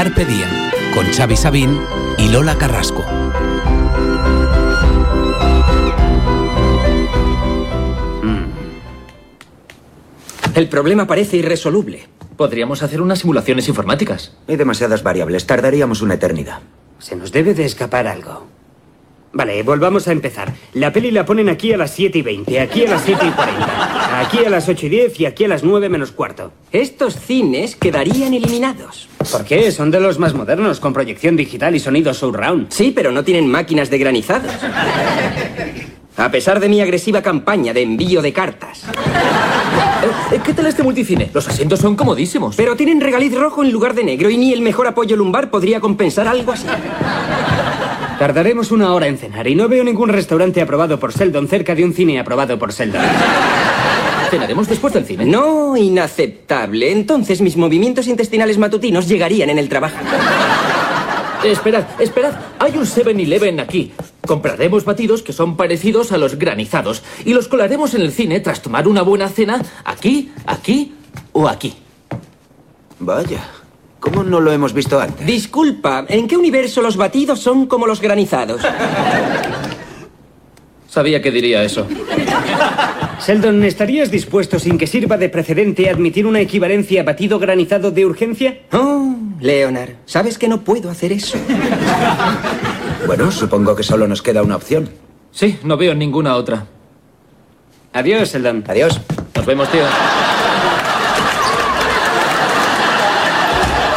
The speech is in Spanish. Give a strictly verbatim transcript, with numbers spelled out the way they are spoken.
Carpe Diem, con Xavi Sabín y Lola Carrasco. El problema parece irresoluble. Podríamos hacer unas simulaciones informáticas. Hay demasiadas variables, tardaríamos una eternidad. Se nos debe de escapar algo. Vale, volvamos a empezar. La peli la ponen aquí a las siete y veinte, aquí a las siete y cuarenta, aquí a las ocho y diez y aquí a las nueve menos cuarto. Estos cines quedarían eliminados. ¿Por qué? Son de los más modernos, con proyección digital y sonido surround. Sí, pero no tienen máquinas de granizados. A pesar de mi agresiva campaña de envío de cartas. Eh, ¿Qué tal este multicine? Los asientos son comodísimos. Pero tienen regaliz rojo en lugar de negro y ni el mejor apoyo lumbar podría compensar algo así. Tardaremos una hora en cenar y no veo ningún restaurante aprobado por Sheldon cerca de un cine aprobado por Sheldon. ¿Cenaremos después del cine? No, inaceptable. Entonces mis movimientos intestinales matutinos llegarían en el trabajo. Esperad, esperad. Hay un seven eleven aquí. Compraremos batidos que son parecidos a los granizados y los colaremos en el cine tras tomar una buena cena aquí, aquí o aquí. Vaya, ¿cómo no lo hemos visto antes? Disculpa, ¿en qué universo los batidos son como los granizados? Sabía que diría eso. Sheldon, ¿estarías dispuesto, sin que sirva de precedente, a admitir una equivalencia a batido granizado de urgencia? Oh, Leonard, sabes que no puedo hacer eso. Bueno, supongo que solo nos queda una opción. Sí, no veo ninguna otra. Adiós, Sheldon. Adiós. Nos vemos, tío.